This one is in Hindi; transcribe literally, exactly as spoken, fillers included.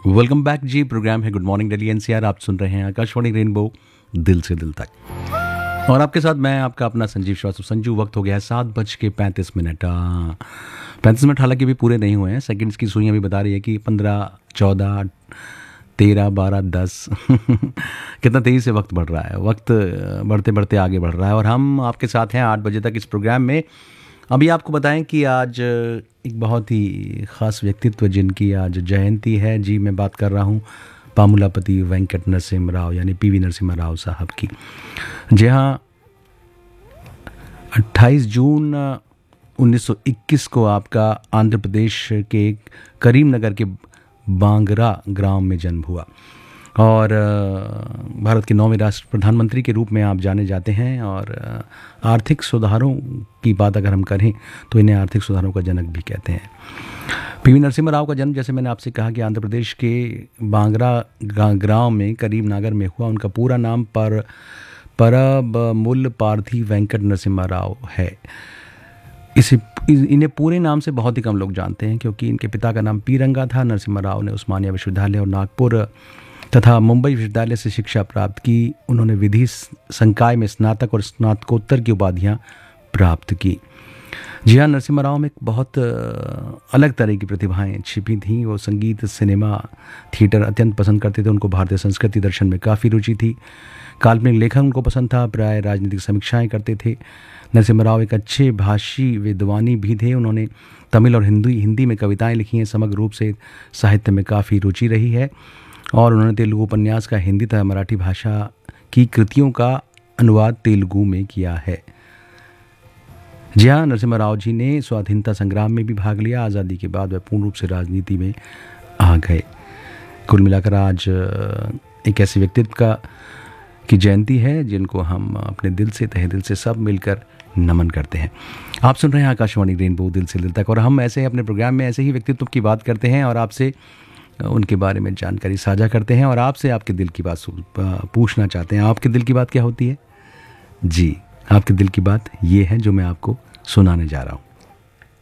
वेलकम बैक जी। प्रोग्राम है गुड मॉर्निंग दिल्ली एनसीआर। आप सुन रहे हैं आकाशवाणी रेनबो दिल से दिल तक, और आपके साथ मैं आपका अपना संजीव श्रीवास्तव संजू। वक्त हो गया है सात बज के पैंतीस मिनट पैंतीस मिनट हालांकि भी पूरे नहीं हुए हैं। सेकंड्स की सुइयाँ भी बता रही है कि पंद्रह चौदह तेरह बारह दस कितना तेज़ी से वक्त बढ़ रहा है। वक्त बढ़ते बढ़ते आगे बढ़ रहा है और हम आपके साथ हैं आठ बजे तक इस प्रोग्राम में। अभी आपको बताएं कि आज एक बहुत ही ख़ास व्यक्तित्व जिनकी आज जयंती है जी, मैं बात कर रहा हूँ पामुलापति वेंकट नरसिम्हा राव यानी पीवी नरसिम्हा राव साहब की। जी हाँ, अट्ठाईस जून उन्नीस सौ इक्कीस को आपका आंध्र प्रदेश के करीमनगर के बांगरा ग्राम में जन्म हुआ और भारत के नौवें राष्ट्र प्रधानमंत्री के रूप में आप जाने जाते हैं। और आर्थिक सुधारों की बात अगर हम करें तो इन्हें आर्थिक सुधारों का जनक भी कहते हैं। पीवी नरसिम्हा राव का जन्म, जैसे मैंने आपसे कहा, कि आंध्र प्रदेश के बांगरा ग्राम में करीमनगर में हुआ। उनका पूरा नाम पर परबमुल पार्थी वेंकट नरसिम्हा राव है। इसे इन्हें पूरे नाम से बहुत ही कम लोग जानते हैं क्योंकि इनके पिता का नाम पीरंगा था। नरसिम्हा राव ने उस्मानिया विश्वविद्यालय और नागपुर तथा मुंबई विश्वविद्यालय से शिक्षा प्राप्त की। उन्होंने विधि संकाय में स्नातक और स्नातकोत्तर की उपाधियां प्राप्त की। जी हाँ, नरसिम्हा राव में बहुत अलग तरह की प्रतिभाएं छिपी थीं। वो संगीत, सिनेमा, थिएटर अत्यंत पसंद करते थे। उनको भारतीय संस्कृति दर्शन में काफ़ी रुचि थी। काल्पनिक लेखन उनको पसंद था। प्राय राजनीतिक समीक्षाएं करते थे। नरसिम्हा राव एक अच्छे भाषी विद्वानी भी थे। उन्होंने तमिल और हिंदी हिंदी में कविताएं लिखी हैं। समग्र रूप से साहित्य में काफ़ी रुचि रही है और उन्होंने तेलुगु उपन्यास का हिंदी तथा मराठी भाषा की कृतियों का अनुवाद तेलुगु में किया है। जी हाँ, नरसिम्हा राव जी ने स्वाधीनता संग्राम में भी भाग लिया। आज़ादी के बाद वह पूर्ण रूप से राजनीति में आ गए। कुल मिलाकर आज एक ऐसे व्यक्तित्व का की जयंती है जिनको हम अपने दिल से, तहे दिल से सब मिलकर नमन करते हैं। आप सुन रहे हैं आकाशवाणी रेनबो दिल से दिल तक, और हम ऐसे ही अपने प्रोग्राम में ऐसे ही व्यक्तित्व की बात करते हैं और आपसे उनके बारे में जानकारी साझा करते हैं और आपसे आपके दिल की बात पूछना चाहते हैं। आपके दिल की बात क्या होती है? जी, आपके दिल की बात ये है जो मैं आपको सुनाने जा रहा हूँ।